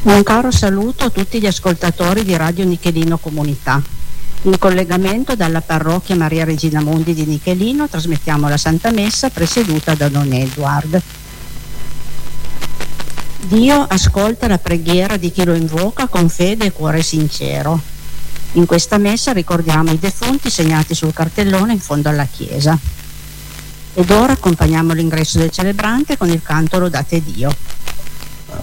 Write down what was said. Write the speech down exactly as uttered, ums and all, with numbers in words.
Un caro saluto a tutti gli ascoltatori di Radio Nichelino Comunità. In collegamento dalla parrocchia Maria Regina Mundi di Nichelino trasmettiamo la Santa Messa presieduta da Don Edward. Dio ascolta la preghiera di chi lo invoca con fede e cuore sincero. In questa messa ricordiamo i defunti segnati sul cartellone in fondo alla chiesa. Ed ora accompagniamo l'ingresso del celebrante con il canto Lodate Dio.